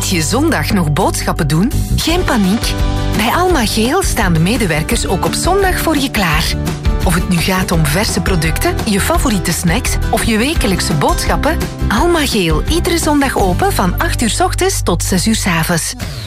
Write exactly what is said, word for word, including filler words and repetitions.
Moet je zondag nog boodschappen doen? Geen paniek. Bij Alma Geel staan de medewerkers ook op zondag voor je klaar. Of het nu gaat om verse producten, je favoriete snacks of je wekelijkse boodschappen, Alma Geel, iedere zondag open van acht uur 's ochtends tot zes uur 's avonds.